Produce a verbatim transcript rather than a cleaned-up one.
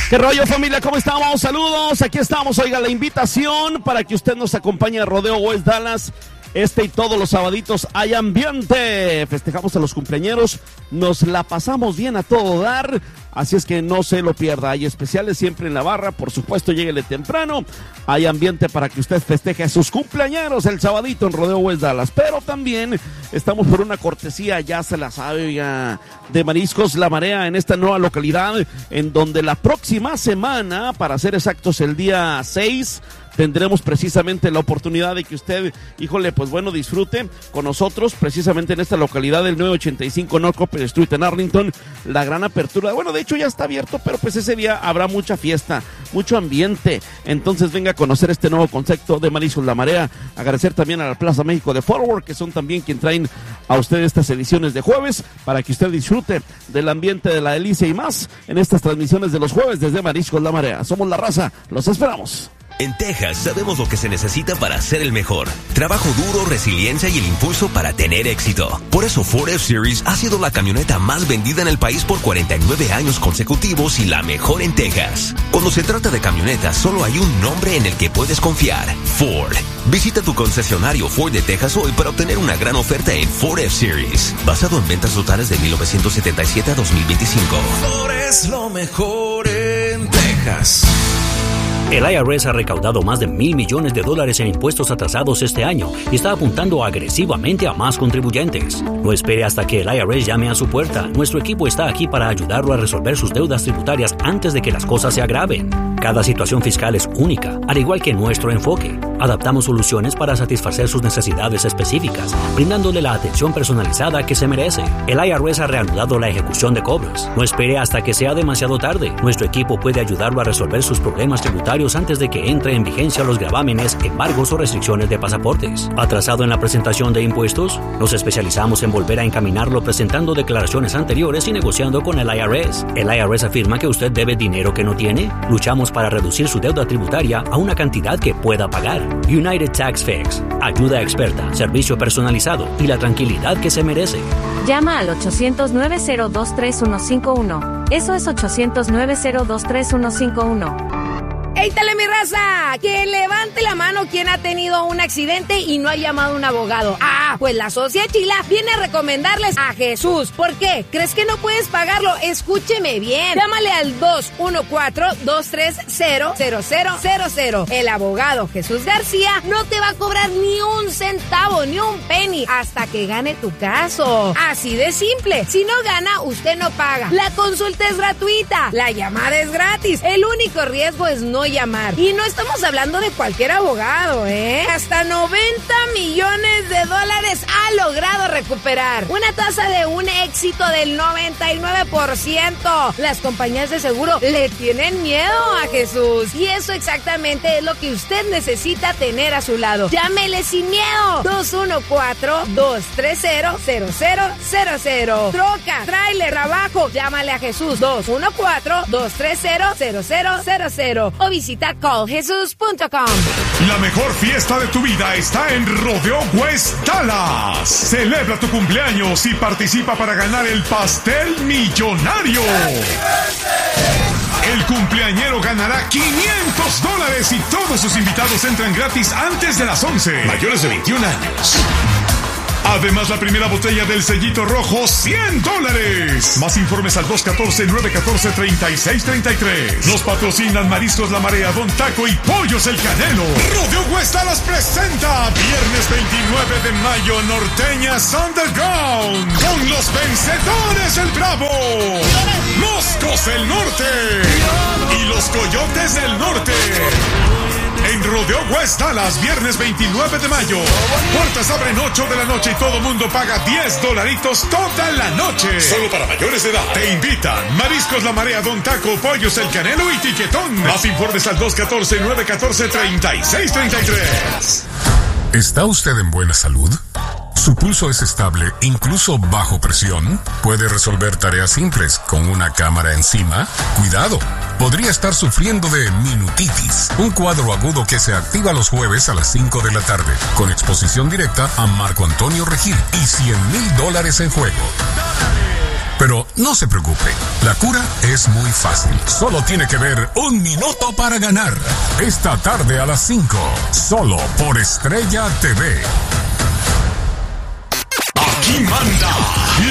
¿Qué rollo, familia? ¿Cómo estamos? Saludos, aquí estamos. Oiga, la invitación para que usted nos acompañe a Rodeo West Dallas. Este y todos los sabaditos hay ambiente. Festejamos a los cumpleañeros, nos la pasamos bien a todo dar, así es que no se lo pierda. Hay especiales siempre en la barra, por supuesto, lléguele temprano. Hay ambiente para que usted festeje a sus cumpleañeros el sabadito en Rodeo West Dallas. Pero también estamos por una cortesía, ya se la sabe, oiga, de Mariscos La Marea en esta nueva localidad, en donde la próxima semana, para ser exactos el día seis, tendremos precisamente la oportunidad de que usted, híjole, pues bueno, disfrute con nosotros precisamente en esta localidad del nueve ochenta y cinco North Copper Street en Arlington, la gran apertura. Bueno, de hecho ya está abierto, pero pues ese día habrá mucha fiesta, mucho ambiente. Entonces venga a conocer este nuevo concepto de Mariscos La Marea. Agradecer también a la Plaza México de Forward, que son también quien traen a usted estas ediciones de jueves, para que usted disfrute del ambiente de la delicia y más en estas transmisiones de los jueves desde Mariscos La Marea. Somos La Raza, los esperamos. En Texas sabemos lo que se necesita para ser el mejor. Trabajo duro, resiliencia y el impulso para tener éxito. Por eso Ford F-Series ha sido la camioneta más vendida en el país por cuarenta y nueve años consecutivos y la mejor en Texas. Cuando se trata de camionetas, solo hay un nombre en el que puedes confiar: Ford. Visita tu concesionario Ford de Texas hoy para obtener una gran oferta en Ford F-Series, basado en ventas totales de mil novecientos setenta y siete a dos mil veinticinco. Ford es lo mejor en Texas. El I R S ha recaudado más de mil millones de dólares en impuestos atrasados este año y está apuntando agresivamente a más contribuyentes. No espere hasta que el I R S llame a su puerta. Nuestro equipo está aquí para ayudarlo a resolver sus deudas tributarias antes de que las cosas se agraven. Cada situación fiscal es única, al igual que nuestro enfoque. Adaptamos soluciones para satisfacer sus necesidades específicas, brindándole la atención personalizada que se merece. El I R S ha reanudado la ejecución de cobros. No espere hasta que sea demasiado tarde. Nuestro equipo puede ayudarlo a resolver sus problemas tributarios antes de que entre en vigencia los gravámenes, embargos o restricciones de pasaportes. ¿Atrasado en la presentación de impuestos? Nos especializamos en volver a encaminarlo presentando declaraciones anteriores y negociando con el I R S. ¿El I R S afirma que usted debe dinero que no tiene? Luchamos para reducir su deuda tributaria a una cantidad que pueda pagar. United Tax Fix. Ayuda experta, servicio personalizado y la tranquilidad que se merece. Llama al ochocientos, nueve cero dos, tres uno cinco uno. Eso es ochocientos, nueve cero dos, tres uno cinco uno. ¡Ey, tale, mi raza! Que levante la mano quien ha tenido un accidente y no ha llamado a un abogado. Ah, pues la Socia Chila viene a recomendarles a Jesús. ¿Por qué? ¿Crees que no puedes pagarlo? Escúcheme bien. Llámale al dos uno cuatro, dos tres cero, cero cero cero cero. El abogado Jesús García no te va a cobrar ni un centavo, ni un penny, hasta que gane tu caso. Así de simple. Si no gana, usted no paga. La consulta es gratuita. La llamada es gratis. El único riesgo es no llamar. Y no estamos hablando de cualquier abogado, ¿eh? Hasta noventa millones de dólares ha logrado recuperar. Una tasa de un éxito del noventa y nueve por ciento. Las compañías de seguro le tienen miedo a Jesús. Y eso exactamente es lo que usted necesita tener a su lado. Llámele sin miedo. dos uno cuatro, dos tres cero, cero cero cero cero. Troca, tráiler, trabajo. Llámale a Jesús. dos uno cuatro, dos tres cero, cero cero cero cero. O visita call jesus punto com. La mejor fiesta de tu vida está en Rodeo West Dallas. Celebra tu cumpleaños y participa para ganar el pastel millonario. El cumpleañero ganará quinientos dólares y todos sus invitados entran gratis antes de las once. Mayores de veintiún años. Además, la primera botella del sellito rojo, cien dólares. Más informes al dos uno cuatro, nueve uno cuatro, tres seis tres tres. Nos patrocinan Mariscos La Marea, Don Taco y Pollos El Canelo. Rodeo West Dallas presenta viernes veintinueve de mayo, Norteñas Underground, con los vencedores del Bravo, Moscos del Norte y los Coyotes del Norte. En Rodeo West Dallas, viernes veintinueve de mayo. Puertas abren ocho de la noche y todo mundo paga diez dolaritos toda la noche. Solo para mayores de edad. Te invitan Mariscos La Marea, Don Taco, Pollos El Canelo y Tiquetón. Más informes al dos uno cuatro, nueve uno cuatro, tres seis tres tres. ¿Está usted en buena salud? ¿Su pulso es estable, incluso bajo presión? ¿Puede resolver tareas simples con una cámara encima? ¡Cuidado! Podría estar sufriendo de minutitis, un cuadro agudo que se activa los jueves a las cinco de la tarde, con exposición directa a Marco Antonio Regil y cien mil dólares en juego. Pero no se preocupe, la cura es muy fácil. Solo tiene que ver Un Minuto para Ganar. Esta tarde a las cinco, solo por Estrella T V. Aquí manda